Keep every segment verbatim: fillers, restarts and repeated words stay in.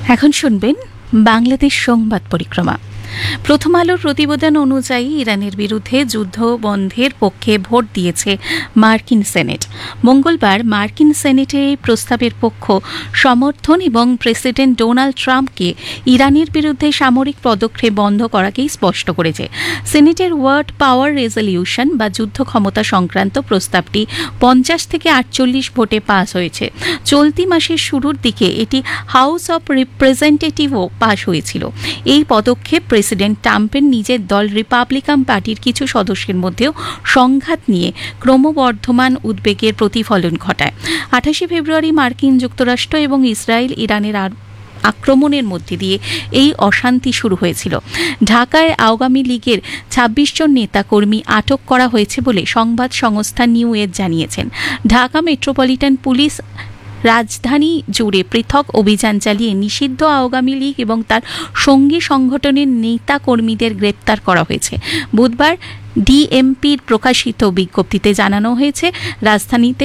এখন শুনবেন বাংলাদেশ সংবাদ পরিক্রমা। প্রথম আলোর প্রতিবেদন অনুযায়ী ইরানের বিরুদ্ধে যুদ্ধ বন্ধের পক্ষে ভোট দিয়েছে মার্কিন সেনেট। মঙ্গলবার মার্কিন সেনেটে এই প্রস্তাবের পক্ষ সমর্থন এবং প্রেসিডেন্ট ডোনাল্ড ট্রাম্পকে ইরানের বিরুদ্ধে সামরিক পদক্ষেপ বন্ধ করাকেই স্পষ্ট করেছে। সেনেটের ওয়ার্ড পাওয়ার রেজলিউশন বা যুদ্ধ ক্ষমতা সংক্রান্ত প্রস্তাবটি পঞ্চাশ থেকে আটচল্লিশ ভোটে পাস হয়েছে। চলতি মাসের শুরুর দিকে এটি হাউস অব রিপ্রেজেন্টেটিভও পাস হয়েছিল। এই পদক্ষেপ প্রেসিডেন্ট ট্রাম্পের নিজের দল রিপাবলিকান পার্টির কিছু সদস্যের মধ্যেও সংঘাত নিয়ে ক্রমবর্ধমান উদ্বেগের প্রতিফলন ঘটায়। আঠাশে ফেব্রুয়ারি মার্কিন যুক্তরাষ্ট্র এবং ইসরায়েল ইরানের আক্রমণের মধ্যে দিয়ে এই অশান্তি শুরু হয়েছিল। ঢাকায় আওয়ামী লীগের ছাব্বিশ জন নেতাকর্মী আটক করা হয়েছে বলে সংবাদ সংস্থা নিউ এজ জানিয়েছেন। ঢাকা মেট্রোপলিটন পুলিশ রাজধানী জুড়ে পৃথক অভিযান চালিয়ে নিষিদ্ধ আওয়ামী লীগ এবং তার সঙ্গী সংগঠনের নেতা কর্মীদের গ্রেপ্তার করা হয়েছে। বুধবার ডিএমপির প্রকাশিত বিজ্ঞপ্তিতে জানানো হয়েছে, রাজধানীতে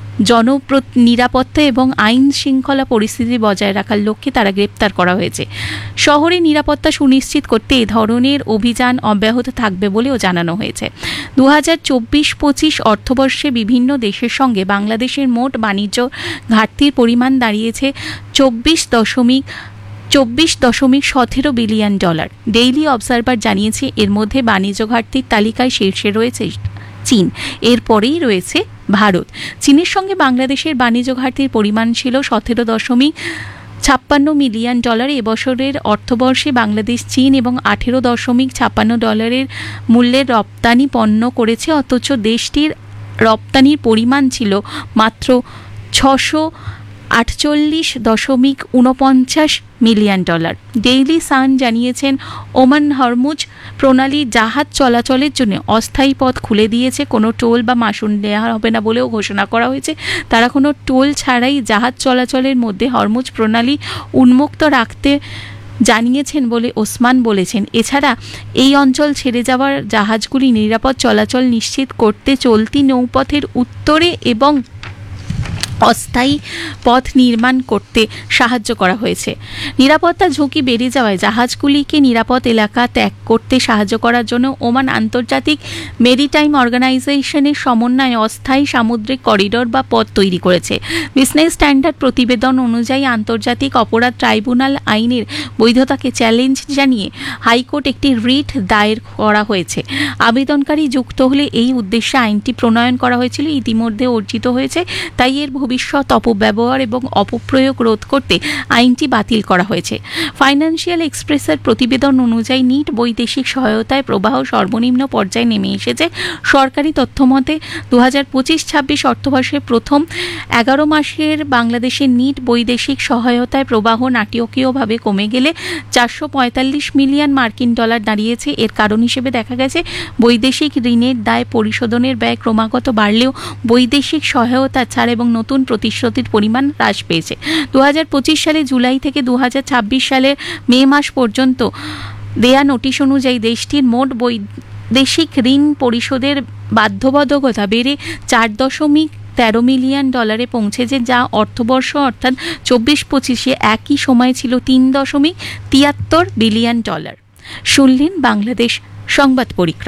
জননিরাপত্তা এবং আইন শৃঙ্খলা পরিস্থিতি বজায় রাখার লক্ষ্যে তারা গ্রেপ্তার করা হয়েছে। শহরে নিরাপত্তা সুনিশ্চিত করতে এ ধরনের অভিযান অব্যাহত থাকবে বলেও জানানো হয়েছে। দু হাজার চব্বিশ পঁচিশ অর্থবর্ষে বিভিন্ন দেশের সঙ্গে বাংলাদেশের মোট বাণিজ্য ঘাটতির পরিমাণ দাঁড়িয়েছে চব্বিশ দশমিক চব্বিশ দশমিক সতেরো বিলিয়ন ডলার। ডেইলি অবজারভার জানিয়েছে, এর মধ্যে বাণিজ্য ঘাটতির তালিকায় শীর্ষে রয়েছে চীন, এরপরেই রয়েছে ভারত। চীনের সঙ্গে বাংলাদেশের বাণিজ্য ঘাটতির পরিমাণ ছিল সতেরো দশমিক ছাপ্পান্ন মিলিয়ন ডলার। এবছরের অর্থবর্ষে বাংলাদেশ চীন এবং আঠেরো দশমিক ছাপ্পান্ন ডলারের মূল্যের রপ্তানি পণ্য করেছে, অথচ দেশটির রপ্তানির পরিমাণ ছিল মাত্র ছশো আটচল্লিশ দশমিক উনপঞ্চাশ মিলিয়ন ডলার। ডেইলি সান জানিয়েছেন, ওমান হরমুজ প্রণালী জাহাজ চলাচলের জন্য অস্থায়ী পথ খুলে দিয়েছে। কোনো টোল বা মাশুল নেওয়া হবে না বলেও ঘোষণা করা হয়েছে। তারা কোনো টোল ছাড়াই জাহাজ চলাচলের মধ্যে হরমুজ প্রণালী উন্মুক্ত রাখতে জানিয়েছেন বলে ওসমান বলেছেন। এছাড়া এই অঞ্চল ছেড়ে যাওয়ার জাহাজগুলি নিরাপদ চলাচল নিশ্চিত করতে চলতি নৌপথের উত্তরে এবং অস্থায়ী পথ নির্মাণ করতে সাহায্য করা হয়েছে। নিরাপত্তা ঝুঁকি বেড়ে যাওয়ায় জাহাজগুলিকে নিরাপদ এলাকা ত্যাগ করতে সাহায্য করার জন্য ওমান আন্তর্জাতিক মেরিটাইম অর্গানাইজেশনের সমন্বয়ে অস্থায়ী সামুদ্রিক করিডোর বা পথ তৈরি করেছে। বিজনেস স্ট্যান্ডার্ড প্রতিবেদন অনুযায়ী আন্তর্জাতিক অপরাধ ট্রাইব্যুনাল আইনের বৈধতাকে চ্যালেঞ্জ জানিয়ে হাইকোর্ট একটি রিট দায়ের করা হয়েছে। আবেদনকারী যুক্ত হলে এই উদ্দেশ্যে আইনটি প্রণয়ন করা হয়েছিল, ইতিমধ্যে অর্জিত হয়েছে। তাই এর ভবিষ্যৎ অপব্যবহার এবং অপপ্রয়োগ রোধ করতে আইনটি বাতিল করা হয়েছে। ফাইন্যান্সিয়াল এক্সপ্রেসের প্রতিবেদন অনুযায়ী নিট বৈদেশিক সহায়তায় প্রবাহ সর্বনিম্ন পর্যায়ে নেমে এসেছে। সরকারি তথ্যমতে দু হাজার পঁচিশ ছাব্বিশ অর্থবর্ষের প্রথম এগারো মাসের বাংলাদেশের নিট বৈদেশিক সহায়তায় প্রবাহ নাটকীয়ভাবে কমে গেলে চারশো পঁয়তাল্লিশ মিলিয়ন মার্কিন ডলার দাঁড়িয়েছে। এর কারণ হিসেবে দেখা গেছে, বৈদেশিক ঋণের দায় পরিশোধনের ব্যয় ক্রমাগত বাড়লেও বৈদেশিক সহায়তা ছাড় এবং নতুন প্রতিশ্রুতির পরিমাণ হ্রাস পেয়েছে। দু হাজার পঁচিশ সালে জুলাই থেকে দু হাজার ছাব্বিশ সালের মে মাস পর্যন্ত দেয়া নোটিশ অনুযায়ী দেশটির মোট বৈদেশিক ঋণ পরিশোধের বাধ্যবাধকতা বেড়ে চার দশমিক তেরো মিলিয়ন ডলারে পৌঁছেছে, যা অর্থবর্ষ অর্থাৎ চব্বিশ পঁচিশে একই সময় ছিল তিন দশমিক তিয়াত্তর বিলিয়ন ডলার। শুনলেন বাংলাদেশ সংবাদ পরিক্রমা।